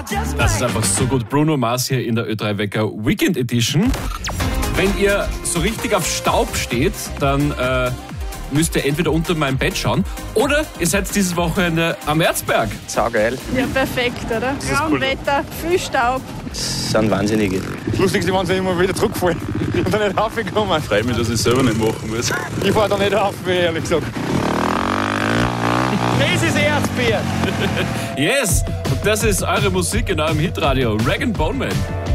Das ist einfach so gut. Bruno Mars hier in der Ö3 Wecker Weekend Edition. Wenn ihr so richtig auf Staub steht, dann müsst ihr entweder unter meinem Bett schauen oder ihr seid dieses Wochenende am Erzberg. Saugeil. Ja, perfekt, oder? Traumwetter, viel Staub. Das sind Wahnsinnige. Das Lustigste, wenn sie immer wieder zurückfallen und dann nicht raufkommen. Freut mich, dass ich es selber nicht machen muss. Ich fahre da nicht rauf, ehrlich gesagt. Das ist Erzberg. Yes! Und das ist eure Musik in eurem Hitradio. Rag & Bone Man.